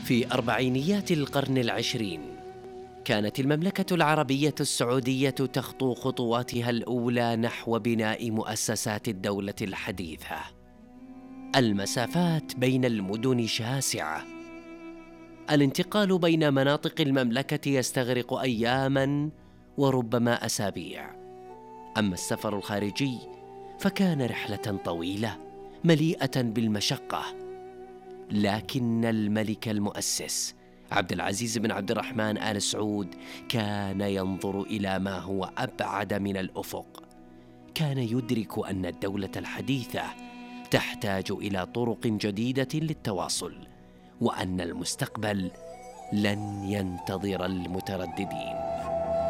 في أربعينيات القرن العشرين كانت المملكة العربية السعودية تخطو خطواتها الأولى نحو بناء مؤسسات الدولة الحديثة. المسافات بين المدن شاسعة، الانتقال بين مناطق المملكة يستغرق أياماً وربما أسابيع، أما السفر الخارجي فكان رحلة طويلة مليئة بالمشقة. لكن الملك المؤسس عبد العزيز بن عبد الرحمن آل سعود كان ينظر إلى ما هو أبعد من الأفق. كان يدرك أن الدولة الحديثة تحتاج إلى طرق جديدة للتواصل، وأن المستقبل لن ينتظر المترددين.